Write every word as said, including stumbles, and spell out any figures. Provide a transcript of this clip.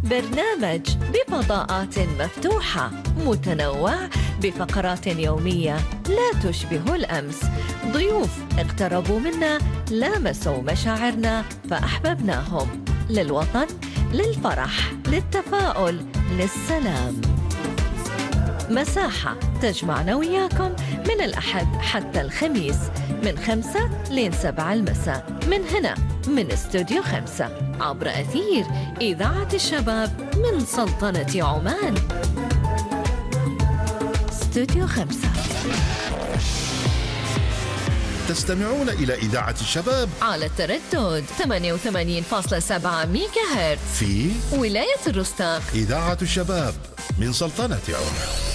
برنامج بفضاءات مفتوحة متنوع بفقرات يومية لا تشبه الأمس. ضيوف اقتربوا منا، لامسوا مشاعرنا فأحببناهم. للوطن، للفرح، للتفاؤل، للسلام. مساحة تجمعنا وياكم من الأحد حتى الخميس من خمسة لين سبعة المساء من هنا من استوديو خمسة عبر أثير إذاعة الشباب من سلطنة عمان. استوديو خمسة. تستمعون إلى إذاعة الشباب على التردد ثمانية وثمانين فاصلة سبعة ميجا هرتز في ولاية الرستاق. إذاعة الشباب من سلطنة عمان.